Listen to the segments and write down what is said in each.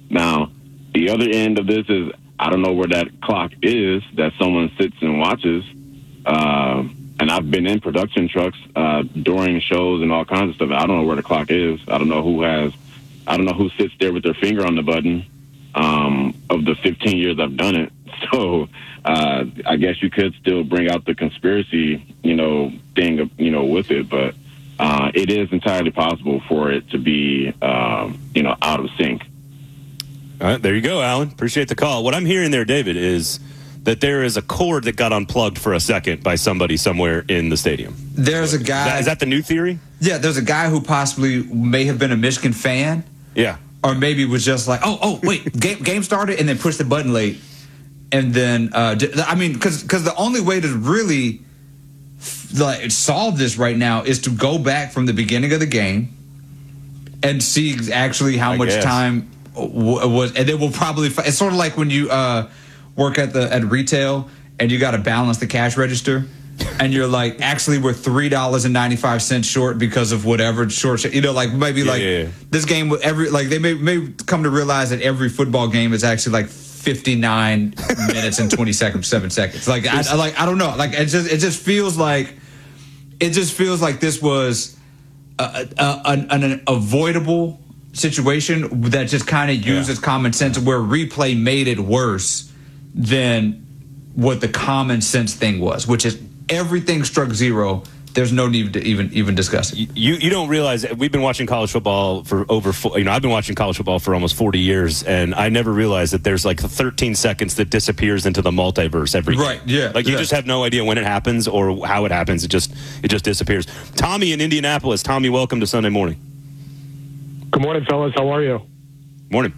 Now, the other end of this is I don't know where that clock is that someone sits and watches. And I've been in production trucks during shows and all kinds of stuff. I don't know where the clock is. I don't know who sits there with their finger on the button of the 15 years I've done it. So I guess you could still bring out the conspiracy, thing, with it. But it is entirely possible for it to be, out of sync. All right, there you go, Alan. Appreciate the call. What I'm hearing there, David, is that there is a cord that got unplugged for a second by somebody somewhere in the stadium. There's a guy. Is that the new theory? Yeah, there's a guy who possibly may have been a Michigan fan. Yeah. Or maybe was just like, wait, game started, and then pushed the button late. And then, because the only way to really solve this right now is to go back from the beginning of the game and see actually how much time was, and then we'll probably. It's sort of like when you work at retail and you got to balance the cash register, and you're like, actually, we're $3.95 short because of whatever short. This game they may come to realize that every football game is actually like 59 minutes and 7 seconds. Like I don't know. Like it just feels like this was an avoidable situation that just kind of uses common sense, where replay made it worse than what the common sense thing was, which is everything struck zero. There's no need to even discuss it. You don't realize we've been watching college football for I've been watching college football for almost 40 years, and I never realized that there's like 13 seconds that disappears into the multiverse every game. Right, yeah. You just have no idea when it happens or how it happens. It just disappears. Tommy in Indianapolis. Tommy, welcome to Sunday Morning. Good morning, fellas. How are you? Morning.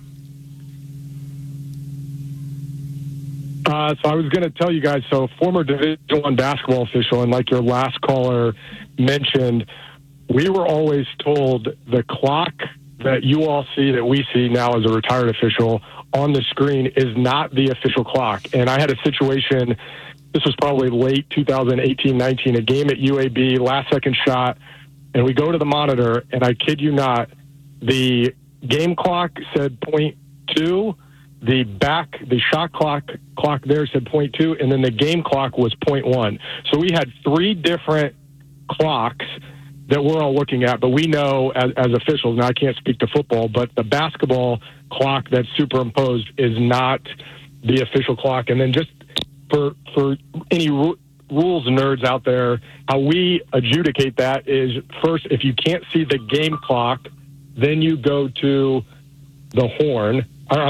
So I was going to tell you guys, former Division I basketball official, and like your last caller mentioned, we were always told the clock that you all see, that we see now as a retired official on the screen, is not the official clock. And I had a situation, this was probably late 2018-19, a game at UAB, last-second shot, and we go to the monitor, and I kid you not, the game clock said .2, the shot clock there said .2, and then the game clock was .1. So we had three different clocks that we're all looking at, but we know as officials, now I can't speak to football, but the basketball clock that's superimposed is not the official clock. And then just for any rules nerds out there, how we adjudicate that is, first, if you can't see the game clock, then you go to the horn.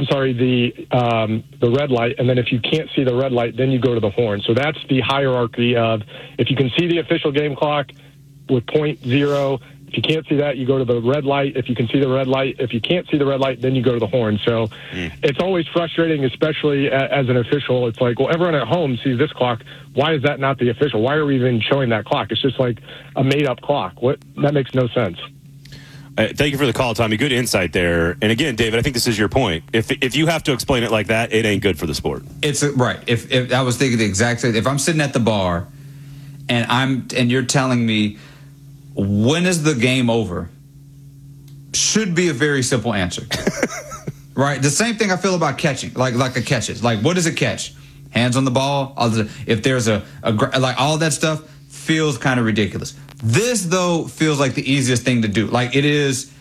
The red light, and then if you can't see the red light, then you go to the horn. So that's the hierarchy of, if you can see the official game clock with .0, if you can't see that, you go to the red light. If you can see the red light, if you can't see the red light, then you go to the horn. So it's always frustrating, especially as an official. It's like, well, everyone at home sees this clock. Why is that not the official? Why are we even showing that clock? It's just like a made-up clock. That makes no sense. Thank you for the call, Tommy. Good insight there. And again, David, I think this is your point. If you have to explain it like that, it ain't good for the sport. It's right. If I was thinking the exact same, if I'm sitting at the bar and you're telling me when is the game over, should be a very simple answer. Right? The same thing I feel about catching, like a catches. Like, what is a catch? Hands on the ball. If there's like all that stuff feels kind of ridiculous. This, though, feels like the easiest thing to do. Like it is,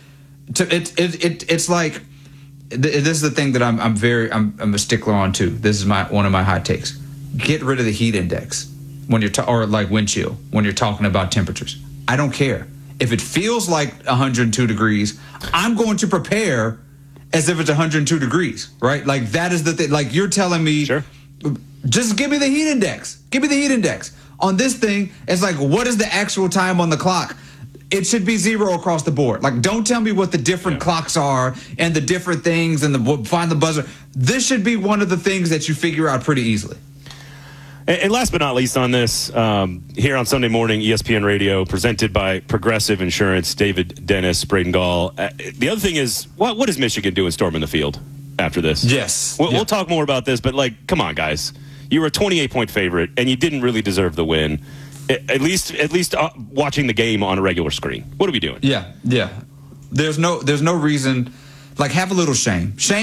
it's like this is the thing that I'm a stickler on too. This is one of my hot takes. Get rid of the heat index when you're or like wind chill when you're talking about temperatures. I don't care if it feels like 102 degrees. I'm going to prepare as if it's 102 degrees. Right? Like that is the thing. Like you're telling me, sure. Just give me the heat index. Give me the heat index. On this thing, it's like, what is the actual time on the clock? It should be 0 across the board. Like, don't tell me what the different clocks are and the different things and find the buzzer. This should be one of the things that you figure out pretty easily. And last but not least on this, here on Sunday Morning, ESPN Radio, presented by Progressive Insurance, David Dennis, Braden Gall. The other thing is, what is Michigan doing storming the field after this? Yes. We'll talk more about this, but, come on, guys. You were a 28-point favorite, and you didn't really deserve the win. At least watching the game on a regular screen. What are we doing? Yeah. There's no reason. Like, have a little shame. Shame.